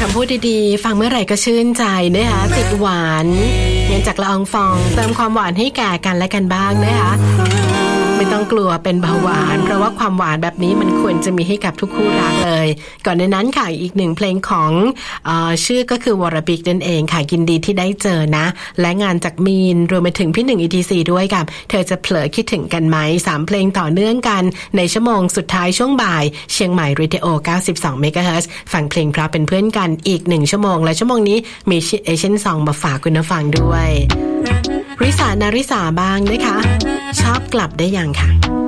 คำพูดดีๆฟังเมื่อไหร่ก็ชื่นใจนะคะติดหวานเงินจากละอองฟองเติมความหวานให้แก่กันและกันบ้างนะคะไม่ต้องกลัวเป็นเบาหวานเพราะว่าความหวานแบบนี้มันควรจะมีให้กับทุกคู่รักเลยก่อนในนั้นค่ะอีกหนึ่งเพลงของชื่อก็คือวรบิกนั่นเองค่ะยินดีที่ได้เจอนะและงานจากมีนรวมไปถึงพี่หนึ่ง ETC ด้วยกับเธอจะเผลอคิดถึงกันไหม3เพลงต่อเนื่องกันในชั่วโมงสุดท้ายช่วงบ่ายเชียงใหม่เรดิโอ92 เมกะเฮิรตซ์ฟังเพลงเพราะเป็นเพื่อนกันอีก1ชั่วโมงและชั่วโมงนี้มีเอเชียนซองมาฝากคุณผู้ฟังด้วยริสานาริสาบ้างนะคะชอบกลับได้ยังค่ะ